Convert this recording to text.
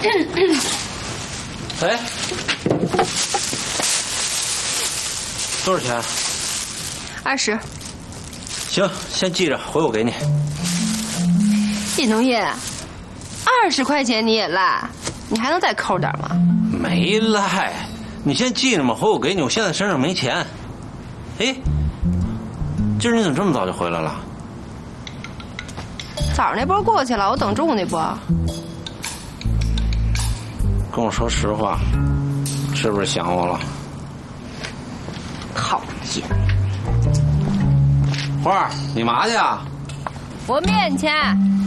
哎，多少钱 ？20。 行，先记着，回我给你。 靳东业，20块钱你也赖，你还能再抠点吗？ 没赖，你先记着嘛，回我给你。我现在身上没钱。哎，今儿你怎么这么早就回来了？ 早上那波过去了，我等中午那波。 跟我说实话，是不是想我了？ 讨厌！ 花儿，你嘛去啊？ 和面去。